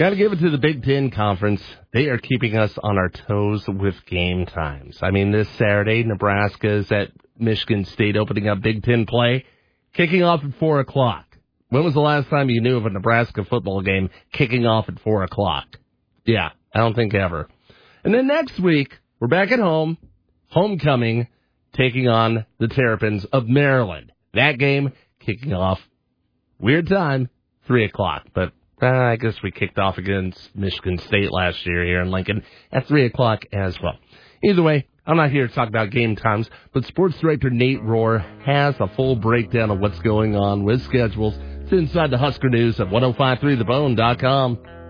Got to give it to the Big Ten Conference. They are keeping us on our toes with game times. I mean, this Saturday, Nebraska is at Michigan State opening up Big Ten play, kicking off at 4 o'clock. When was the last time you knew of a Nebraska football game kicking off at 4 o'clock? Yeah, I don't think ever. And then next week, we're back at home, homecoming, taking on the Terrapins of Maryland. That game kicking off, weird time, 3 o'clock. But I guess we kicked off against Michigan State last year here in Lincoln at 3 o'clock as well. Either way, I'm not here to talk about game times, but sports director Nate Rohr has a full breakdown of what's going on with schedules. It's inside the Husker News at 1053thebone.com.